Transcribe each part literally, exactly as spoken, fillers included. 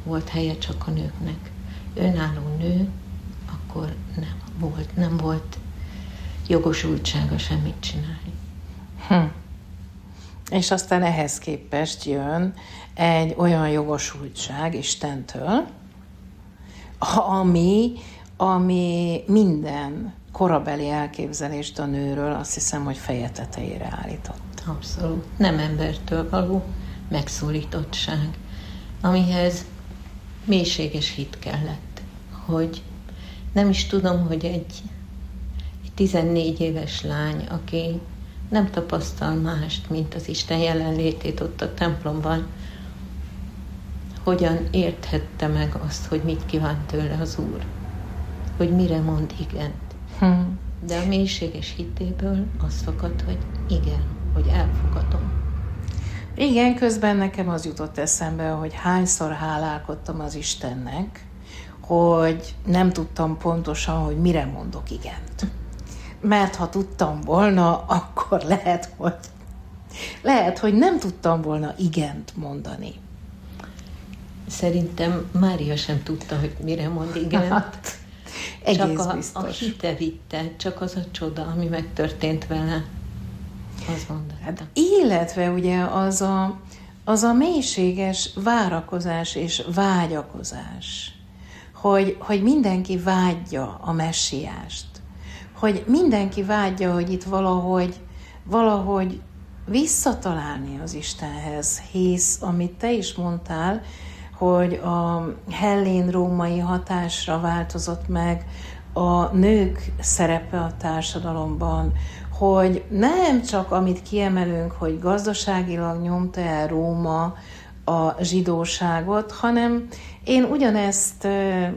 volt helye csak a nőknek. Önálló nő, akkor nem volt, nem volt jogosultsága semmit csinálni. Hm. És aztán ehhez képest jön egy olyan jogosultság Istentől, ami, ami minden korabeli elképzelést a nőről azt hiszem, hogy feje tetejére állított. Abszolút. Nem embertől való megszólítottság, amihez mélységes hit kellett, hogy nem is tudom, hogy egy, egy tizennégy éves lány, aki nem tapasztal mást, mint az Isten jelenlétét ott a templomban, hogyan érthette meg azt, hogy mit kíván tőle az Úr, hogy mire mond igent. Hmm. De a mélységes hitéből az fakadt, hogy igen, hogy elfogadom. Igen, közben nekem az jutott eszembe, hogy hányszor hálálkodtam az Istennek, hogy nem tudtam pontosan, hogy mire mondok igent. Mert ha tudtam volna, akkor lehet, hogy, lehet, hogy nem tudtam volna igent mondani. Szerintem Mária sem tudta, hogy mire mond igent. Hát, egész csak a, biztos. A hite vitte, csak az a csoda, ami megtörtént vele. Az hát, illetve ugye az a, az a mélységes várakozás és vágyakozás, hogy, hogy mindenki vágyja a messiást, hogy mindenki vágyja, hogy itt valahogy, valahogy visszatalálni az Istenhez, hisz, amit te is mondtál, hogy a hellén-római hatásra változott meg a nők szerepe a társadalomban, hogy nem csak amit kiemelünk, hogy gazdaságilag nyomta el Róma a zsidóságot, hanem én ugyanezt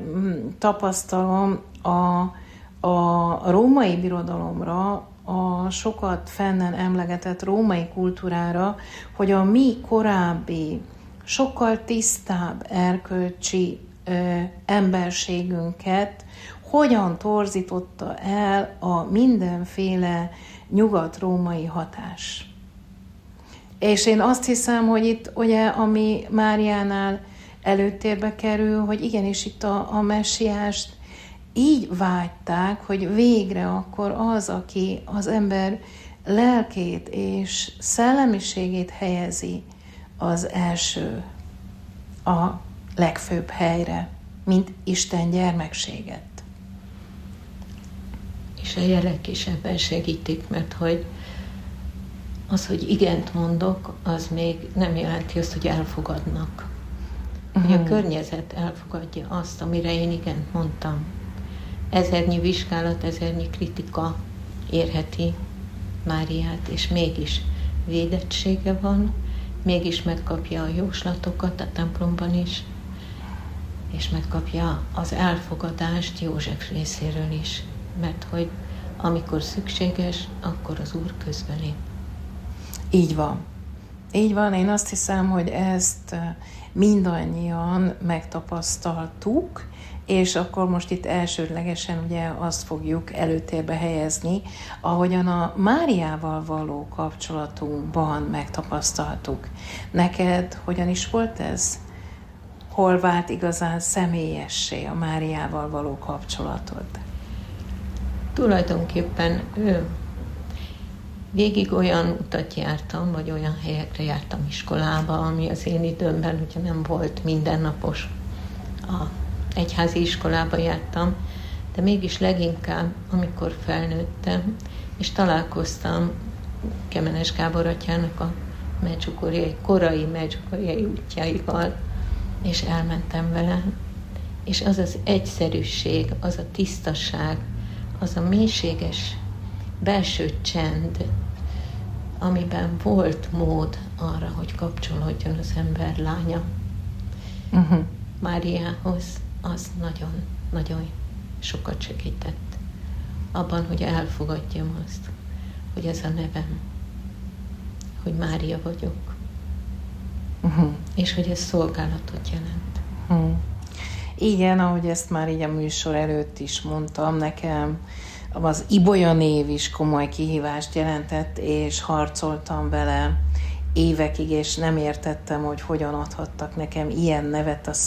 tapasztalom a, a római birodalomra, a sokat fennen emlegetett római kultúrára, hogy a mi korábbi, sokkal tisztább erkölcsi ö, emberségünket hogyan torzította el a mindenféle nyugat-római hatás. És én azt hiszem, hogy itt ugye, ami Máriánál előtérbe kerül, hogy igenis itt a, a messiást így vágyták, hogy végre akkor az, aki az ember lelkét és szellemiségét helyezi az első, a legfőbb helyre, mint Isten gyermekséget. És a jelek is ebben segítik, mert hogy az, hogy igent mondok, az még nem jelenti azt, hogy elfogadnak. Uh-huh. Hogy a környezet elfogadja azt, amire én igent mondtam. Ezernyi vizsgálat, ezernyi kritika érheti Máriát, és mégis védettsége van, mégis megkapja a jóslatokat a templomban is, és megkapja az elfogadást József részéről is, mert hogy amikor szükséges, akkor az Úr közbelép. Így van. Így van, én azt hiszem, hogy ezt mindannyian megtapasztaltuk, és akkor most itt elsődlegesen ugye azt fogjuk előtérbe helyezni, ahogyan a Máriával való kapcsolatunkban megtapasztaltuk. Neked hogyan is volt ez? Hol vált igazán személyessé a Máriával való kapcsolatod? Tulajdonképpen ő. Végig olyan utat jártam, vagy olyan helyekre jártam iskolába, ami az én időmben ugye nem volt mindennapos. A egyházi iskolába jártam, de mégis leginkább, amikor felnőttem, és találkoztam Kemenes Gábor atyának a medjugorjei, korai medjugorjei útjaival, és elmentem vele. És az az egyszerűség, az a tisztaság, az a mélységes belső csend, amiben volt mód arra, hogy kapcsolódjon az ember lánya uh-huh. Máriához, az nagyon-nagyon sokat segített abban, hogy elfogadjam azt, hogy ez a nevem, hogy Mária vagyok, uh-huh. és hogy ez szolgálatot jelent. Uh-huh. Igen, ahogy ezt már így a műsor előtt is mondtam, nekem az Ibolya név is komoly kihívást jelentett, és harcoltam vele évekig, és nem értettem, hogy hogyan adhattak nekem ilyen nevet a